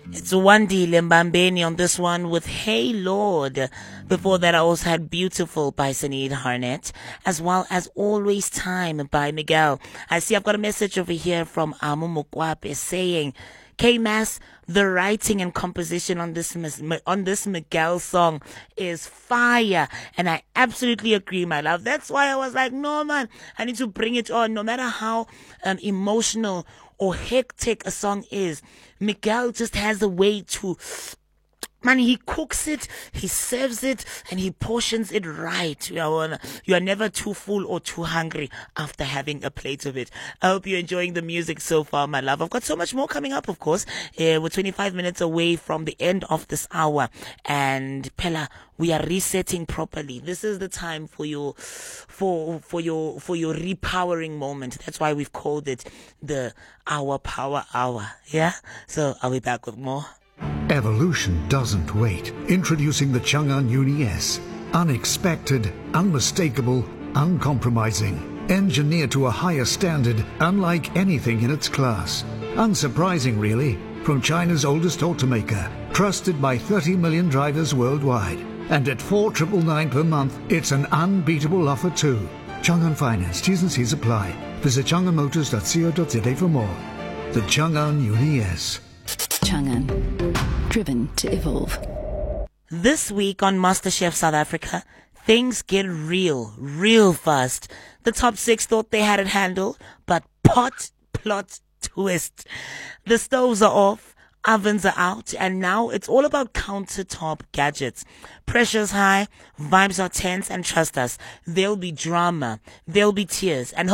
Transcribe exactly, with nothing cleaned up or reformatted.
It's Wandile Mbambeni on this one with Hey Lord. Before that, I also had Beautiful by Sinead Harnett, as well as Always Time by Miguel. I see I've got a message over here from Amu Mukwape saying, K-Mass, the writing and composition on this on this Miguel song is fire. And I absolutely agree, my love. That's why I was like, no, man, I need to bring it on. No matter how um, emotional or hectic a song is, Miguel just has a way to, man, he cooks it, he serves it, and he portions it right. You know, you are never too full or too hungry after having a plate of it. I hope you're enjoying the music so far, my love. I've got so much more coming up, of course. Uh, we're twenty-five minutes away from the end of this hour. And Pella, we are resetting properly. This is the time for your, for, for your, for your repowering moment. That's why we've called it the Hour Power Hour. Yeah? So I'll be back with more. Evolution doesn't wait. Introducing the Chang'an Uni S. Unexpected, unmistakable, uncompromising. Engineered to a higher standard, unlike anything in its class. Unsurprising, really, from China's oldest automaker. Trusted by thirty million drivers worldwide. And at four thousand nine hundred ninety-nine per month, it's an unbeatable offer too. Chang'an Finance, T's and C's apply. Visit chang'an motors dot co dot za for more. The Chang'an Uni S. Chang'an, driven to evolve. This week on MasterChef South Africa, things get real, real fast. The top six thought they had it handled, but pot, plot, twist. The stoves are off, ovens are out, and now it's all about countertop gadgets. Pressure's high, vibes are tense, and trust us, there'll be drama, there'll be tears, and